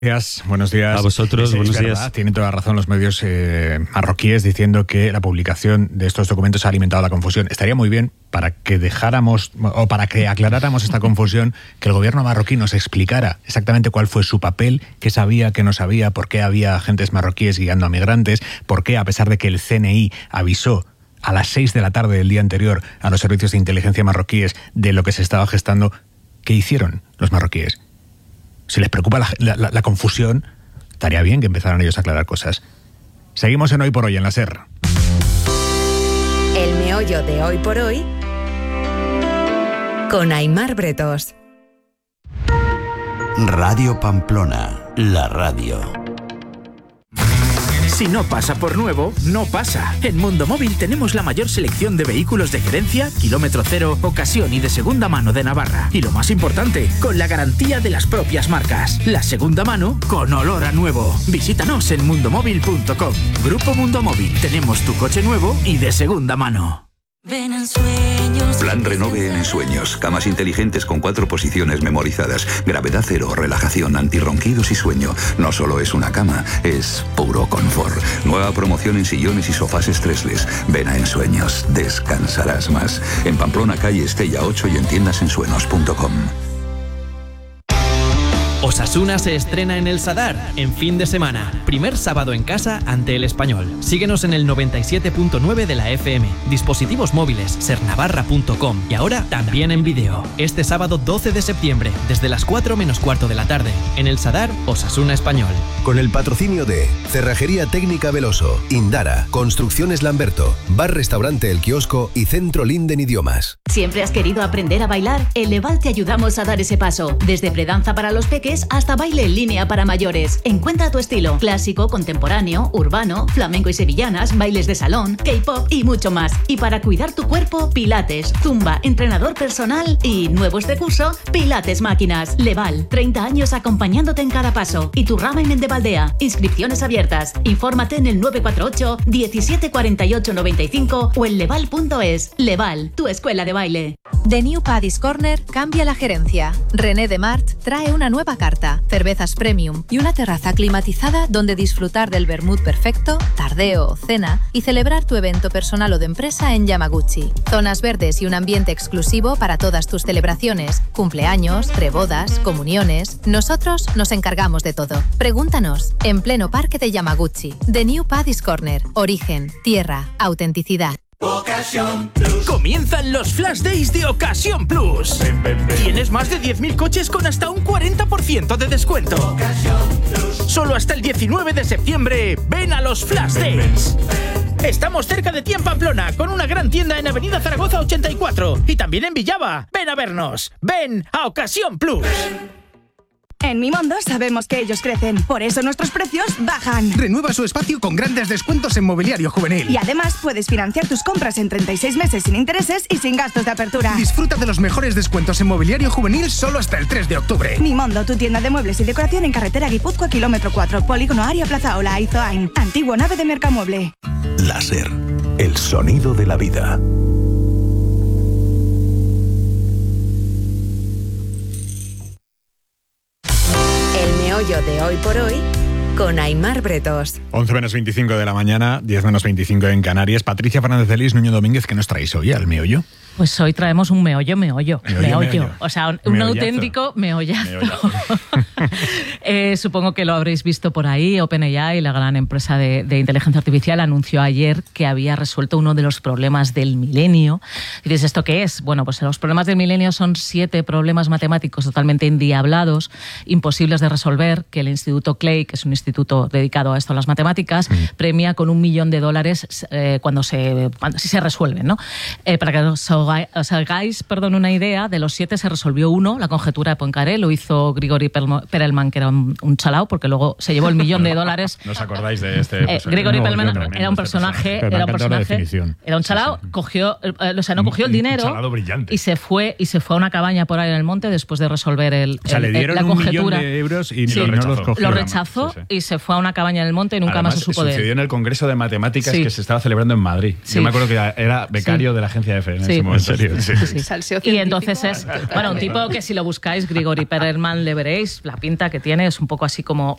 Buenos días. A vosotros, buenos días. Tienen toda la razón los medios marroquíes diciendo que la publicación de estos documentos ha alimentado la confusión. Estaría muy bien para que dejáramos o para que aclaráramos esta confusión, que el gobierno marroquí nos explicara exactamente cuál fue su papel, qué sabía, qué no sabía, por qué había agentes marroquíes guiando a migrantes, por qué, a pesar de que el CNI avisó a las 6 de la tarde del día anterior a los servicios de inteligencia marroquíes de lo que se estaba gestando, ¿qué hicieron los marroquíes? Si les preocupa la confusión, estaría bien que empezaran ellos a aclarar cosas. Seguimos en Hoy por Hoy, en la SER. El meollo de Hoy por Hoy con Aimar Bretos. Radio Pamplona, la radio. Si no pasa por nuevo, no pasa. En Mundo Móvil tenemos la mayor selección de vehículos de gerencia, kilómetro cero, ocasión y de segunda mano de Navarra. Y lo más importante, con la garantía de las propias marcas. La segunda mano con olor a nuevo. Visítanos en mundomóvil.com. Grupo Mundo Móvil. Tenemos tu coche nuevo y de segunda mano. Ven en sueños. Plan Renove en Sueños. Camas inteligentes con 4 posiciones memorizadas. Gravedad cero, relajación, antirronquidos y sueño. No solo es una cama, es puro confort. Nueva promoción en sillones y sofás estresles. Ven a Ensueños. Descansarás más. En Pamplona, calle Estella 8 y en tiendasensuenos.com. Osasuna se estrena en el Sadar en fin de semana. Primer sábado en casa ante el Español. Síguenos en el 97.9 de la FM. Dispositivos móviles, sernavarra.com. Y ahora también en vídeo. Este sábado 12 de septiembre, desde las 4 menos cuarto de la tarde. En el Sadar, Osasuna Español. Con el patrocinio de Cerrajería Técnica Veloso, Indara, Construcciones Lamberto, Bar Restaurante El Kiosco y Centro Linden Idiomas. ¿Siempre has querido aprender a bailar? En Leval te ayudamos a dar ese paso. Desde predanza para los peques hasta baile en línea para mayores. Encuentra tu estilo: clásico, contemporáneo, urbano, flamenco y sevillanas, bailes de salón, K-pop y mucho más. Y para cuidar tu cuerpo, pilates, zumba, entrenador personal y, nuevo este curso, pilates máquinas. Leval, 30 años acompañándote en cada paso. Y tu rama en Mendevaldea. Inscripciones abiertas. Infórmate en el 948 17 48 95 o en leval.es. Leval, tu escuela de baile. The New Paddy's Corner cambia la gerencia. René Demart trae una nueva carta, cervezas premium y una terraza climatizada donde disfrutar del vermut perfecto, tardeo o cena y celebrar tu evento personal o de empresa en Yamaguchi. Zonas verdes y un ambiente exclusivo para todas tus celebraciones, cumpleaños, prebodas, comuniones. Nosotros nos encargamos de todo. Pregúntanos, en pleno parque de Yamaguchi. The New Paddy's Corner. Origen, tierra, autenticidad. Ocasión Plus. Comienzan los Flash Days de Ocasión Plus. Tienes más de 10.000 coches con hasta un 40% de descuento. Solo hasta el 19 de septiembre. Ven a los Flash Days. Estamos cerca de ti en Pamplona, con una gran tienda en Avenida Zaragoza 84 y también en Villava. Ven a vernos. Ven a Ocasión Plus. En Mimondo sabemos que ellos crecen, por eso nuestros precios bajan. Renueva su espacio con grandes descuentos en mobiliario juvenil. Y además puedes financiar tus compras en 36 meses sin intereses y sin gastos de apertura. Disfruta de los mejores descuentos en mobiliario juvenil solo hasta el 3 de octubre. Mimondo, tu tienda de muebles y decoración en carretera Guipúzcoa, kilómetro 4, Polígono Aria Plaza Ola, Aizoain. Antiguo nave de Mercamueble. La SER, el sonido de la vida. De Hoy por Hoy con Aimar Bretos. 11 menos 25 de la mañana, 10 menos 25 en Canarias. Patricia Fernández de Lis, Nuño Domínguez, ¿qué nos traéis hoy al meollo? Pues hoy traemos un meollo. O sea, un auténtico meollazo. Supongo que lo habréis visto por ahí. OpenAI, la gran empresa de inteligencia artificial, anunció ayer que había resuelto uno de los problemas del milenio. Y dices, ¿esto qué es? Bueno, pues los problemas del milenio son 7 problemas matemáticos totalmente endiablados, imposibles de resolver, que el Instituto Clay, que es un instituto dedicado a esto, a las matemáticas, premia con $1 millón cuando si se resuelven, ¿no? Para que os hagáis una idea, de los 7 se resolvió uno, la conjetura de Poincaré, lo hizo Grigori Perelman, que era un chalao, porque luego se llevó $1 millón. ¿No os acordáis de este personaje? Grigori Perelman era un personaje, era un chalao, cogió el dinero y se fue a una cabaña por ahí en el monte después de resolver le dieron la conjetura. $1 millón y no los cogió. Lo rechazó y se fue a una cabaña en el monte y nunca más se supo de él. Sucedió en el Congreso de Matemáticas que se estaba celebrando en Madrid. Yo me acuerdo que era becario de la agencia EFE en ese momento. ¿En serio? Y entonces es, un tipo que si lo buscáis, Grigori Perelman, le veréis, la pinta que tiene, es un poco así como